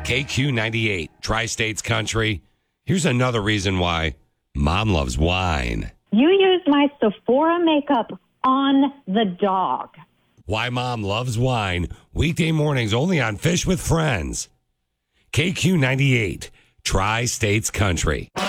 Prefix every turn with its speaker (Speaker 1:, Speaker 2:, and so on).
Speaker 1: KQ98, Tri-States Country. Here's another reason why Mom loves wine.
Speaker 2: You use my Sephora makeup on the dog.
Speaker 1: Why Mom loves wine. Weekday mornings only on Fish with Friends. KQ98, Tri-States Country.